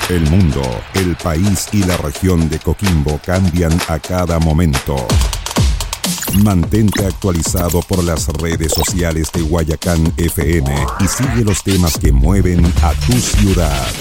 El mundo, el país y la región de Coquimbo cambian a cada momento. Mantente actualizado por las redes sociales de Guayacán FM y sigue los temas que mueven a tu ciudad.